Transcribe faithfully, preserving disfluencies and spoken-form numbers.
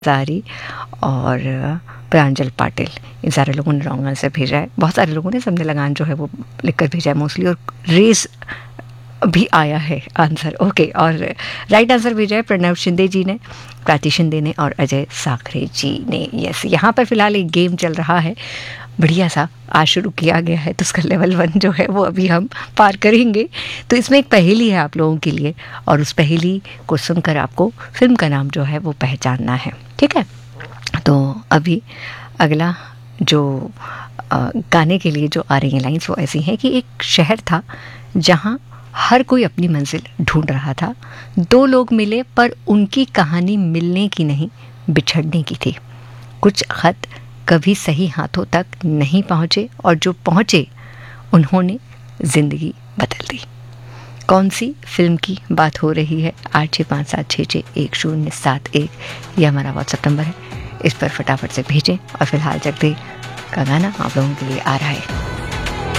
जारी और प्रांजल पाटिल, इन सारे लोगों ने रॉन्ग आंसर भेजा है। बहुत सारे लोगों ने सबने लगान जो है वो लिखकर भेजा है मोस्टली, और रेस भी आया है आंसर। ओके, और राइट आंसर भेजा है प्रणव शिंदे जी ने, प्राची शिंदे ने और अजय साखरे जी ने। यस, यहाँ पर फिलहाल एक गेम चल रहा है, बढ़िया सा आज शुरू किया गया है, तो उसका लेवल वन जो है वो अभी हम पार करेंगे। तो इसमें एक पहेली है आप लोगों के लिए, और उस पहेली को सुनकर आपको फिल्म का नाम जो है वो पहचानना है, ठीक है। तो अभी अगला जो आ, गाने के लिए जो आ रही हैं लाइन्स वो ऐसी हैं कि एक शहर था जहाँ हर कोई अपनी मंजिल ढूंढ रहा था। दो लोग मिले पर उनकी कहानी मिलने की नहीं, बिछड़ने की थी। कुछ खत कभी सही हाथों तक नहीं पहुँचे, और जो पहुँचे उन्होंने ज़िंदगी बदल दी। कौन सी फिल्म की बात हो रही है? आठ छः पाँच सात छः छः एक शून्य सात एक, यह हमारा व्हाट्सएप नंबर है, इस पर फटाफट से भेजें। और फिलहाल जगदे का गाना आप लोगों के लिए आ रहा है।